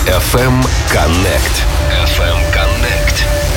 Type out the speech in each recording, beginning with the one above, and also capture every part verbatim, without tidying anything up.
эф эм Connect. эф эм Connect.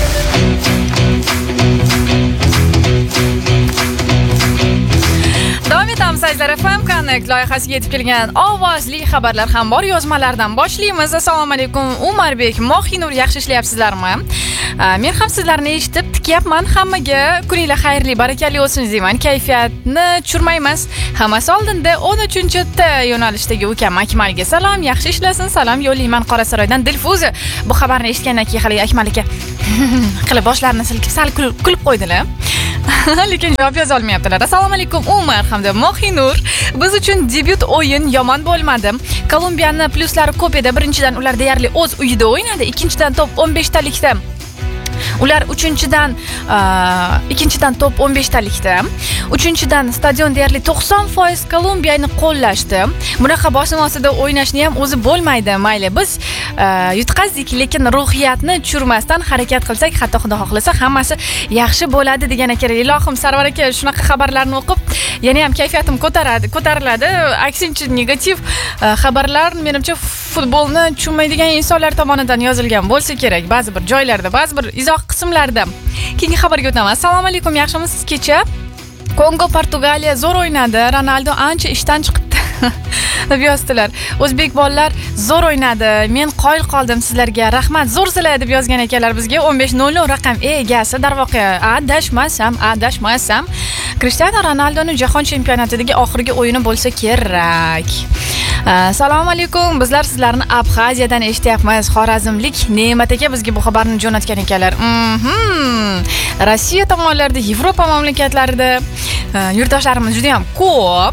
Davom etamiz azizlar, F M Connect loyihasiga yetib kelgan ovozli xabarlar ham bor. Yozmalardan boshlaymiz. Assalomu alaykum, Umarbek, Mohinur, yaxshi ishlayapsizlarmi? Men ham sizlarni eshitib tikyapman. Hammaga kuninglar xayrli, barakali o'tsin deyman. Kayfiyatni tushirmaymiz. Hammasi oldinda o'n uchinchi T yo'nalishdagi ukam Akmalga salom, yaxshi ishlasin. Salom yo'llayman Qorasaroydan Dilfuza. Bu xabarni eshitgandan keyin hali Akmal aka qilib boshlarini silkib sal kulib qo'ydilar. Lekin javob yoza olmayaptilar. Assalomu alaykum Umar hamda Mohinur. Biz uchun debyut o'yin yomon bo'lmadi. Kolumbiyani plyuslari ko'p edi. Birinchidan ular deyarli o'z uyida o'ynadi. Ikkinchidan top o'n besh talikda. Ular uchinchidan ikkinchidan top o'n besh talikda. Uchinchidan stadion deyarli to'qson foiz Kolumbiyani qo'llashdi. Bunaqa bosim ostida o'ynashni ham o'zi bo'lmaydi. Mayli, biz yutqazdik, lekin ruhiyatni tushirmasdan harakat qilsak, hatto Xudo xohlasa hammasi yaxshi bo'ladi degan ekan. Ilohim, Sarvar aka shunaqa xabarlarni o'qib, yana ham kayfiyatim ko'taradi, ko'tariladi. Aksincha negativ xabarlar menimcha futbolni tushunmaydigan insonlar tomonidan yozilgan bo'lsa kerak. Ba'zi bir joylarda, ba'zi bir izoh qismlarda. Keyingi xabarga o'tamiz. Assalomu alaykum, yaxshimisiz? Kecha Kongo Portugaliya zo'r o'ynadi. Ronaldo ancha ishdan chiqibdi deb yozdilar. O'zbek bolalar zo'r o'ynadi. Men qoyil qoldim sizlarga. Rahmat, zo'rsizlar deb yozgan ekanlar bizga. o'n besh nol nol raqam egasi, darvoqe adashmasam, adashmasam Cristiano Ronaldoning jahon chempionatidagi oxirgi o'yini bo'lsa kerak. Assalomu alaykum. Bizlar sizlarni Abxaziyadan eshityapmiz. Xorazmlik Ne'mat aka bizga bu xabarni jo'natgan ekanlar. Mhm. Rossiya tomonlarida, Yevropa mamlakatlarida yurtdoshlarimiz juda ham ko'p.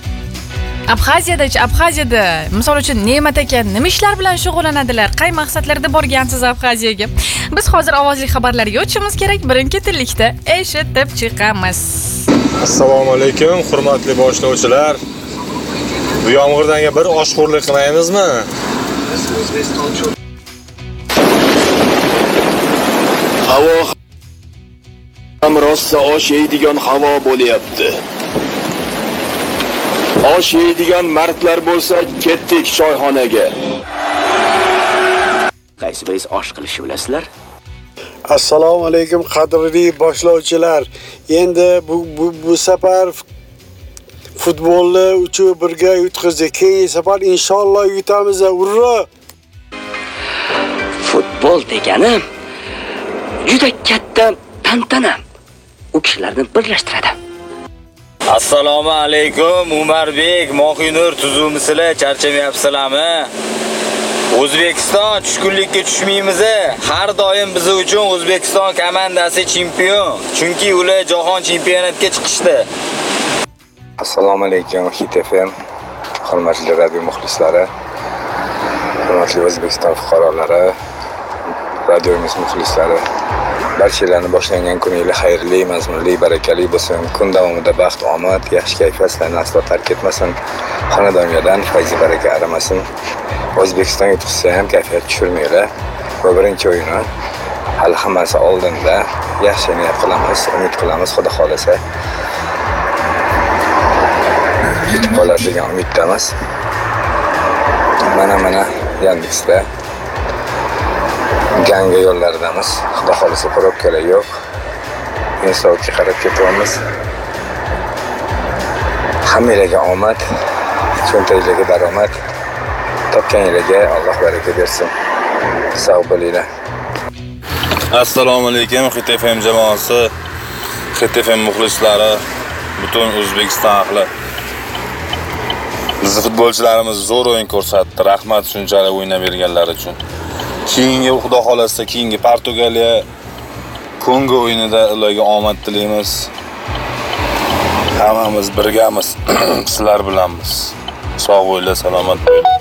Abxaziyada, Abxaziyada, misol uchun Ne'mat aka nima ishlar bilan shug'ullanadilar? Qay maqsadlarda borgansiz Abxaziyaga? Biz hozir ovozli xabarlarga o'tishimiz kerak. Birin-ketinlikda eshitib chiqamiz. Assalomu alaykum, hurmatli boshlovchilar. Bu yomg'irdan bir oshxo'rlik qilmaymizmi? Havo ham rosa osh yeydigan havo bo'lyapti. Osh yeydigan mardlar bo'lsa, ketdik choyxonaga. Qaysi biz osh qilishni bilasizlar? Assalomu alaykum qadrli boshlovchilar. Endi bu bu, bu safar futbolni uchib birga yutqazdik. Keyingi safar inshaalloh yutamiz. Urra! Futbol degani juda katta tantana. U kishilarni birlashtiradi. Assalomu alaykum Umarbek, Mohinur, tuzumisizlar, charchamayapsizlarmi? O'zbekiston tushkunlikka tushmaymiz. Har doim biz uchun O'zbekiston komandasi chempion, chunki ular jahon chempionatiga chiqishdi. Assalomu alaykum Hit F M, hurmatli radio muxlislari, hurmatli O'zbekiston fuqarolari, radiomiz muxlislari. Barchalarni boshlangan kuningiz xayrli, mazmunli, barakali bo'lsin. Kun davomida baxt, omad, yaxshi kayfiyat sizlarni aslo tark etmasin. Xonadonlardan fayz baraka aramasin. O'zbekiston yutqizsa ham kayfiyat tushirmaylar. Bu birinchi o'yin. Hali hammasi oldinda. Yaxshi niyat qilamiz, umid qilamiz, Xudo xolasa. Yutib qolar degan umiddamiz. Mana mana Yandexda Ganga yo'llaridamiz. Xudo xolasa probkalar yo'q. Insonga qarab ketyapmiz. Hammalarga omad, cho'ntagingizga daromad, topganingizga Alloh baraka bersin. Sog' bo'linglar. Assalomu alaykum Hit F M jamoasi, Hit F M muxlislari, butun O'zbekiston ahli. Bizning futbolchilarimiz zo'r o'yin ko'rsatdi. Rahmat shunchalik o'ynab berganlari uchun. Keyingi Xudo xolasa keyingi Portugaliya Kongo o'yinida ularga omad tilaymiz. Hammamiz birgamiz, sizlar bilanmiz. Sog' bo'linglar, salomat bo'ling.